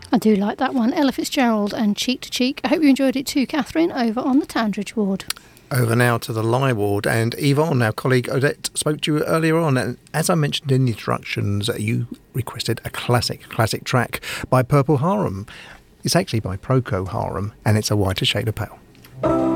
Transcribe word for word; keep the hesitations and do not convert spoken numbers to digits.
I do like that one. Ella Fitzgerald and Cheek to Cheek. I hope you enjoyed it too, Catherine, over on the Tandridge ward. Over now to the Lie ward, and Yvonne, our colleague Odette, spoke to you earlier on, and as I mentioned in the introductions, you requested a classic, classic track by Purple Harem. It's actually by Procol Harum, and it's A Whiter Shade of Pale.